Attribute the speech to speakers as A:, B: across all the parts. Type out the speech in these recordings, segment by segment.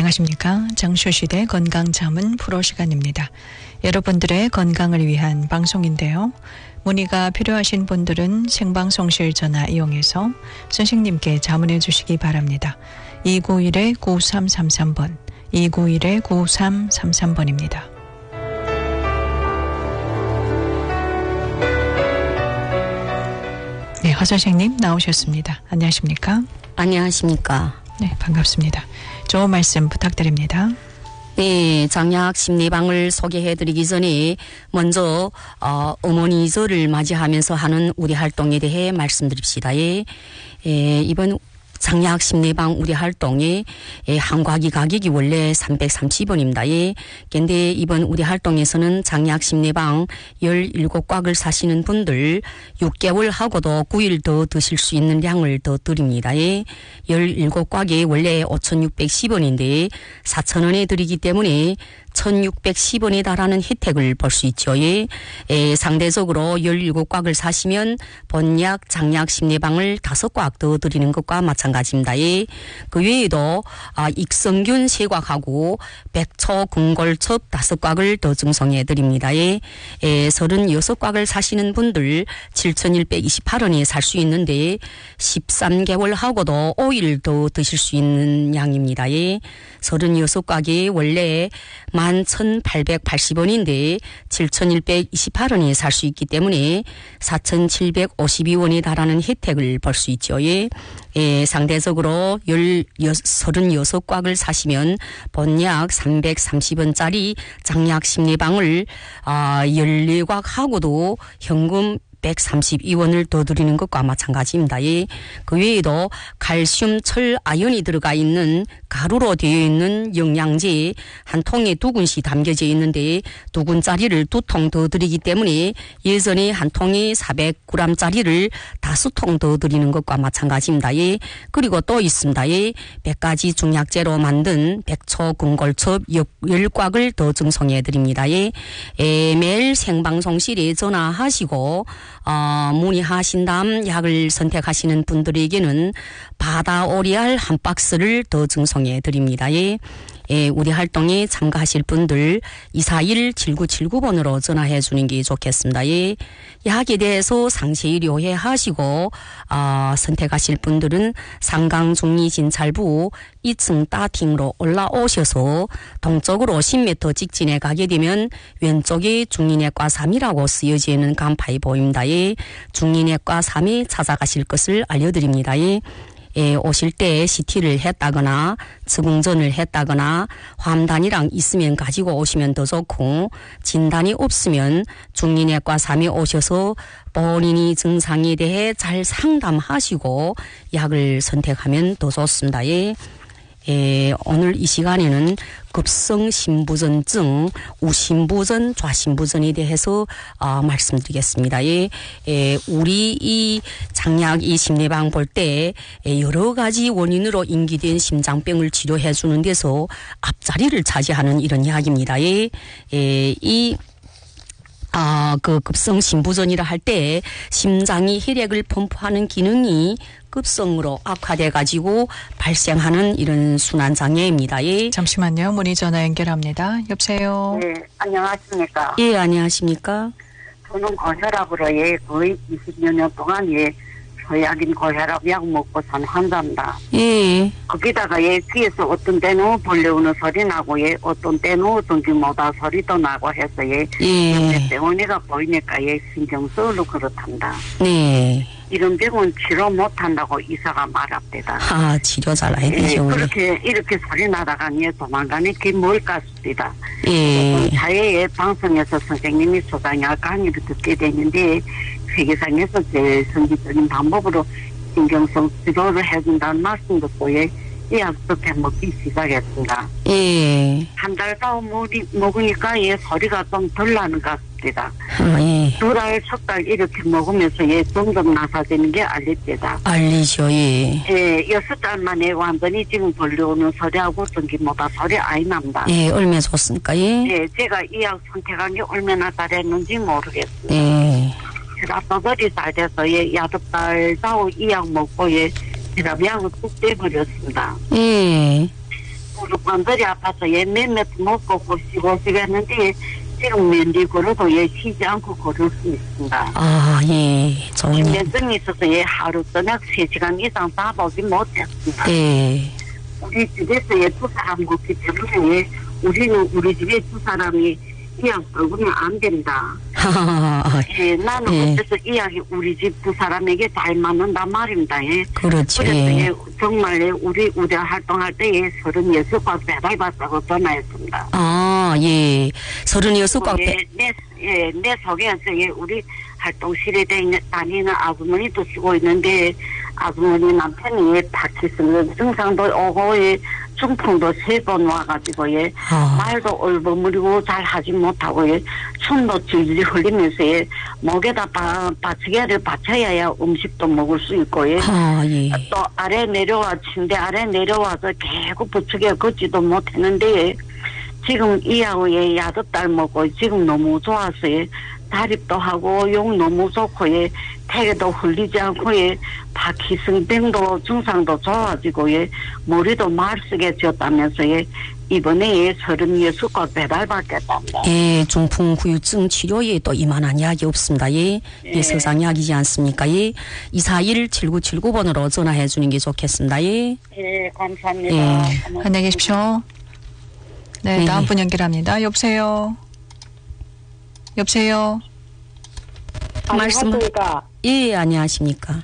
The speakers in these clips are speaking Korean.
A: 안녕하십니까. 장쇼시대 건강자문 프로 시간입니다. 여러분들의 건강을 위한 방송인데요. 문의가 필요하신 분들은 생방송실 전화 이용해서 선생님께 자문해 주시기 바랍니다. 291-9333번, 291-9333번입니다. 네, 허 선생님 나오셨습니다. 안녕하십니까?
B: 안녕하십니까?
A: 네, 반갑습니다. 좋은 말씀 부탁드립니다.
B: 네, 장약 심리방을 소개해드리기 전에 먼저 어머니절을 맞이하면서 하는 우리 활동에 대해 말씀드립시다. 이번 장약 심리방 우리 활동에 한과기 가격이 원래 330원입니다. 근데 이번 우리 활동에서는 장약 심리방 17곽을 사시는 분들 6개월 하고도 9일 더 드실 수 있는 양을 더 드립니다. 17곽이 원래 5,610원인데 4,000원에 드리기 때문에 1,610원에 달하는 혜택을 볼 수 있죠. 상대적으로 17곽을 사시면 본약, 장약, 심리방을 5곽 더 드리는 것과 마찬가지입니다. 그 외에도 익성균 3곽하고 백초, 궁골첩 5곽을 더 증송해 드립니다. 36곽을 사시는 분들 7,128원에 살 수 있는데 13개월 하고도 5일 더 드실 수 있는 양입니다. 36곽이 원래 11,880원인데 7,128원에 살 수 있기 때문에 4,752원에 달하는 혜택을 볼 수 있죠. 상대적으로 36곽을 사시면 본약 330원짜리 장약 심리방을 14곽 하고도 현금 132원을 더 드리는 것과 마찬가지입니다. 그 외에도 칼슘, 철, 아연이 들어가 있는 가루로 되어 있는 영양제 한 통에 2군씩 담겨져 있는데 2군짜리를 2통 더 드리기 때문에 예전에 한 통에 400g짜리를 5통 더 드리는 것과 마찬가지입니다. 그리고 또 있습니다. 100가지 중약제로 만든 백초, 궁골첩 10곽을 더 증송해 드립니다. 매일 생방송실에 전화하시고 문의하신 다음 약을 선택하시는 분들에게는 바다 오리알 한 박스를 더 증송해 드립니다. 우리 활동에 참가하실 분들 241-7979번으로 전화해 주는 게 좋겠습니다. 약에 대해서 상세히 료해하시고 선택하실 분들은 상강중리진찰부 2층 따팅으로 올라오셔서 동쪽으로 10m 직진에 가게 되면 왼쪽에 중리내과 3이라고 쓰여져 있는 간판이 보입니다. 중리내과 3에 찾아가실 것을 알려드립니다. 오실 때 CT를 했다거나 측응전을 했다거나 화암단이랑 있으면 가지고 오시면 더 좋고 진단이 없으면 중리내과 3에 오셔서 본인이 증상에 대해 잘 상담하시고 약을 선택하면 더 좋습니다. 오늘 이 시간에는 급성신부전증, 우신부전, 좌신부전에 대해서 말씀드리겠습니다. 우리 이 장약 이 심리방 볼 때 여러 가지 원인으로 인기된 심장병을 치료해 주는 데서 앞자리를 차지하는 이런 약입니다. 그 급성신부전이라 할 때 심장이 혈액을 펌프하는 기능이 급성으로 악화돼 가지고 발생하는 이런 순환장애입니다.
A: 잠시만요. 문의 전화 연결합니다. 여보세요.
C: 네, 안녕하십니까.
B: 예, 안녕하십니까.
C: 저는 고혈압으로 거의 20여 년 동안 소약인 고혈압 약 먹고 산 환자입니다.
B: 예.
C: 거기다가 귀에서 어떤 때는 벌레우는 소리 나고 어떤 때는 어떤 기모다 소리도 나고 해서 병원에가 보이니까 신경 쓰러 그렇단다.
B: 네.
C: 이런 병은 치료 못한다고 의사가 말합니다.
B: 치료 잘 해야 되죠.
C: 이렇게 소리 나다가 도망가니 뭘 갔습니다.
B: 예.
C: 사회에 방송에서 선생님이 소장약 강의를 듣게 되는데 세계상에서 제일 성기적인 방법으로 신경성 치료를 해준다는 말씀 듣고 이 약도 먹기 시작했습니다.
B: 예.
C: 한 달 더 먹으니까 소리가 좀 덜 나는 것 같습니다.
B: 예.
C: 2달, 3달 이렇게 먹으면서 점점 나사지는 게 알립니다.
B: 알리죠. 예.
C: 6달 만에 완전히 지금 벌려오는 소리하고 전기모다 소리 아이 납니다.
B: 예, 얼마나 좋습니까? 예.
C: 제가 이 약 선택한 게 얼마나 잘했는지 모르겠습니다.
B: 예.
C: 제가 버들이 잘 돼서 8달 이 약 먹고 제가 약을 뚝 떼버렸습니다.
B: 예.
C: 무릎관절이 아파서 예, 몇몇 못 걷고 쉬고 했는데 지금 면디 걸어도 예, 쉬지 않고 걸을 수 있습니다.
B: 아, 예. 좋은 일.
C: 면증이 있어서 예, 하루 저녁 3시간 이상 다 보지 못했습니다.
B: 예.
C: 우리 집에서 예, 두 사람 걷기 때문에 예, 우리는 우리 집에 두 사람이 이약 먹으면 안 된다. 예, 나는
B: 예.
C: 그래서 이야기 우리 집 두 사람에게 잘 맞는단 말입니다. 예.
B: 그렇죠.
C: 그래서
B: 예.
C: 예, 정말 예, 우리 우대 활동할 때에 36과 배달받다고 전화했습니다.
B: 아, 예. 36과
C: 내 속에서 예, 우리 활동실에 다니는 아주머니도 쓰고 있는데 아주머니 남편이 예, 파키슨 증상도 오고 예, 중풍도 3번 와가지고 예, 말도 얼버무리고 잘 하지 못하고 예, 숨도 질질 흘리면서 예, 목에다 받치개를 받쳐야 음식도 먹을 수 있고 예.
B: 아, 예.
C: 또 아래 내려와 침대 아래 내려와서 계속 부축해 걷지도 못했는데 지금 이하고 예, 야릇달 먹고 지금 너무 좋아서 예, 다립도 하고 욕 너무 좋고 예, 태게도 흘리지 않고 예, 파키슨병도 증상도 좋아지고 예, 머리도 말쓰게 지었다면서 예, 이번에 예, 36과 배달받겠답니다.
B: 예, 중풍 후유증 치료에 또 이만한 약이 없습니다. 예. 예, 세상 약이지 않습니까? 예. 241-7979번으로 전화해 주는 게 좋겠습니다. 예.
C: 예, 감사합니다.
B: 예.
A: 안녕히 계십시오. 네,
B: 네.
A: 다음 분 연결합니다. 여보세요. 여보세요.
D: 안녕하십니까?
B: 예, 안녕하십니까?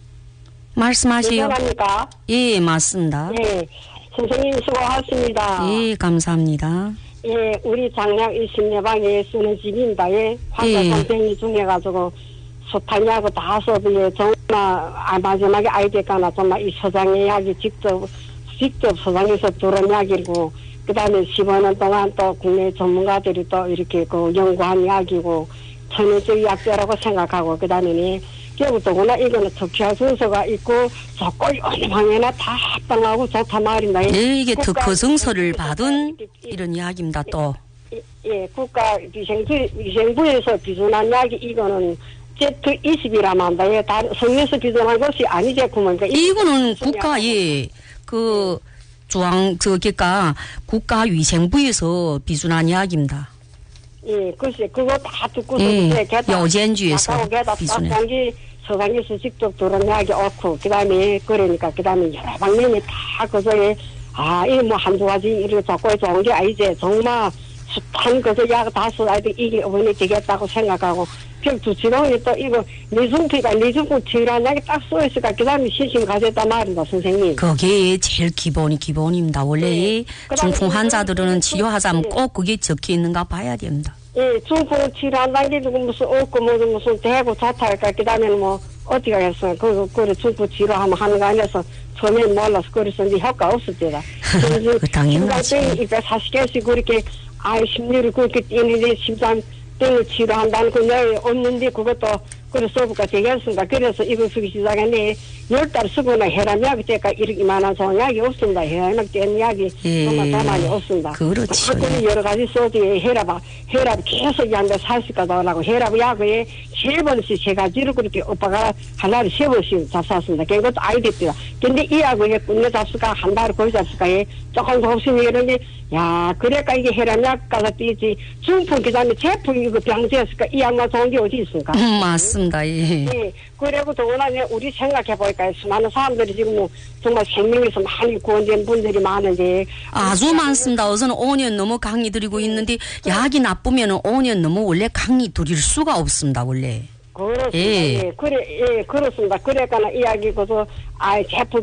B: 말씀하세요.
D: 여전합니까?
B: 예, 맞습니다.
D: 예, 선생님 수고하십니다.
B: 예, 감사합니다.
D: 예, 우리 장약 20내방에 쓰는 집입니다. 예, 환자
B: 예.
D: 선생님 중에가지고 소탄약을 다 써도 예, 정말 마지막에 아이디어가나 정말 이 서장의 약이 직접 서장에서 들은 약이고 그 다음에 15년 동안 또 국내 전문가들이 또 이렇게 그 연구한 약이고 천연적 약제라고 생각하고 그 다음에 결국 더구나 이거는 특효 순서가 있고 조건이 어느 방에나 다 합당하고 좋단 말입니다.
B: 예, 이게
D: 국가
B: 특허 증서를
D: 위생부에서
B: 받은
D: 이렇게
B: 이런 이야기입니다, 또.
D: 예, 국가 위생부에서 비준한 약이 이거는 Z20이라면 한다. 예, 다른 성에서 비준한 것이 아니지, 그러니까
B: 이거는 국가, 예, 그, 그니까 국가위생부에서 비준한 이야기입니다.
D: 예, 글쎄, 그거 다 듣고서.
B: 예, 여젠주에서 비준해.
D: 서강에서 직접 들은 약이 옳고, 그 다음에, 그러니까, 그 다음에 여러 방면이 다 그저에, 이거 뭐 한두 가지 이렇게 자꾸 좋은 게 아니지. 정말 숱한 그저 약 다 써야 돼. 이게 어머니 되겠다고 생각하고, 두 지방에 또 이거 내중풍 치료한 약이 딱 써있으니까, 그 다음에 신심 가졌단 말입니다, 선생님.
B: 그게 제일 기본입니다. 원래
D: 네.
B: 중풍 환자들은 치료하자면
D: 네.
B: 꼭 그게 적혀 있는가 봐야 됩니다.
D: 예, 중풍 치료한다는 게 무슨 없고 무슨 대고 좋다 할까 그 다음에는 뭐 어디 가겠어. 그래 중풍 치료하면 하는 거 아니어서 처음에는 몰라서 그래서 이제 효과 없었대다.
B: 그 당연하지.
D: 심장병 240개씩 그렇게 심리를 그렇게 뛰는데 심장병을 치료한다는 그 내용이 없는데 그것도 그래서 써볼까 되겠습니다. 그래서 이거 쓰기 시작했네. 10달 쓰거나 혈압약 때가 이만한 좋은 약이 없습니다. 혈압약 ጤ는 약이
B: 예.
D: 정말 가만히 없습니다.
B: 그렇죠.
D: 그거는 여러 가지 써도 혈압 계속 약을 40까지 하려고 혈압 약에 3번씩 3가지를 그렇게 오빠가 하나를 3번씩 잡쌌습니다. 그것도 아이디어입니다. 근데 이 약을 끝내 잡수가 한 달을 거의 잡수가 조금씩 이런 게 그러니까 이게 혈압약 가서 뛰지 중풍 그 다음에 제품 이거 병제였을까 이 약만 좋은 게 어디 있습니까?
B: 맞습니다. 예.
D: 예. 그리고 더구나 우리 생각해보니까 수많은 사람들이 지금 정말 생명에서 많이 구원된 분들이 많은데
B: 아주 많습니다. 우선 5년 넘어 강의 드리고 있는데 약이 나쁘면 5년 넘어 원래 강의 드릴 수가 없습니다. 원래.
D: 그렇습니다.
B: 예.
D: 예. 그렇습니다. 그러니까 이야기 그저 제품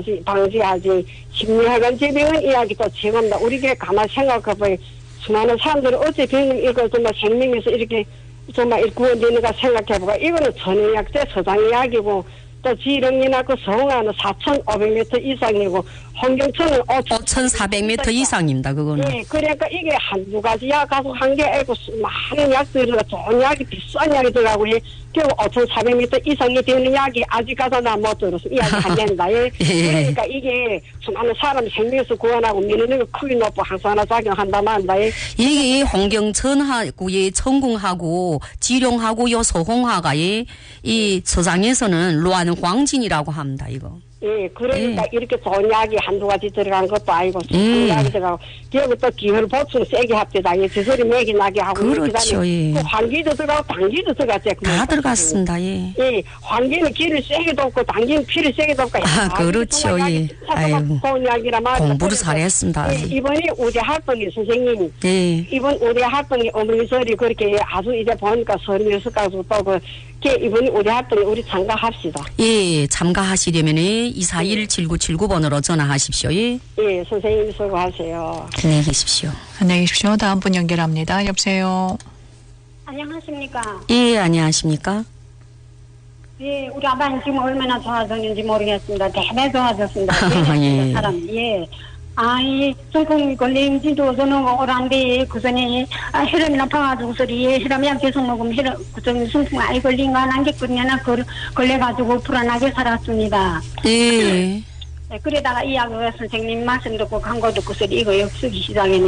D: 방지하지 심리학은 질병은 이야기 또 지금다 우리가 가만히 생각해보니 수많은 사람들은 어째 병 이거 정말 생명에서 이렇게 정말 구원되는가 생각해보고 이거는 천연약제 서장약이고 또 지령이나 그 성화는 4,500m 이상이고 홍경천은
B: 5,400m 이상입니다. 그거는.
D: 예, 그러니까 이게 한두 가지 약 가지고 한 게 아니고 많은 약들이 좋은 약이 비싼 약이 들어가고 결국 5,400m 이상이 되는 약이 아직까지 나 못 들었어. 이야기 안 된다. 예.
B: 예.
D: 그러니까 이게 수많은 사람 생명에서 구원하고 미는 거 크게 높고 항상 하나 작용한다 말다. 예.
B: 이게 홍경천하고 천궁하고 지룡하고 소홍하가 이 서장에서는 로안 황진이라고 합니다. 이거.
D: 예, 그러니까 이렇게 좋은 약이 한두 가지 들어간 것도 아니고 약이 들어가고 그리고 또 기혈 보충 세게 합니다. 예, 저소리 맥이 나게 하고
B: 그렇죠. 예.
D: 또 환기도 들어가고 당기도 들어갔죠.
B: 다 들어갔습니다. 예.
D: 예, 환기는 기를 세게 돕고 당기는 피를 세게 돕고
B: 그렇죠. 예. 아이고,
D: 좋은 약이라 말이죠.
B: 공부를 잘했습니다.
D: 예, 이번에 우리 할머니 선생님이
B: 예.
D: 이번 우리 할머니 어머니 설이 그렇게 아주 이제 보니까 36가지고 또 이번에 우리 할머니 우리 참가합시다.
B: 예, 참가하시려면 241-7979번으로 전화하십시오. 예.
D: 예, 선생님 수고하세요.
B: 안녕히 계십시오.
A: 안녕히 계십시오. 다음 분 연결합니다. 여보세요.
E: 안녕하십니까.
B: 예, 안녕하십니까?
E: 예, 우리 아빠는 지금 얼마나 좋아졌는지 모르겠습니다. 대단히 좋아졌습니다.
B: 예.
E: 사람, 예. 아이, 중풍 걸린지도 저는 오란데, 그 전에, 혈압이 높아가지고, 소리, 혈압약 계속 먹으면 그 전에 중풍 아이 걸린 거 안 한겠거든요. 걸려가지고 불안하게 살았습니다.
B: 예.
E: 네, 그러다가 이 약을 선생님 말씀 듣고 광고 듣고 소리 이거 역쓰기 시작했네.